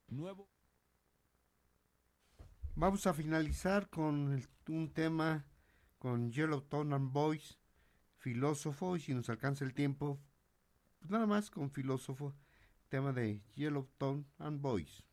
Nuevo. Vamos a finalizar con un tema con Yellow Tone and Boys, Filósofo, y si nos alcanza el tiempo, pues nada más con Filósofo, tema de Yellow Tone and Boys.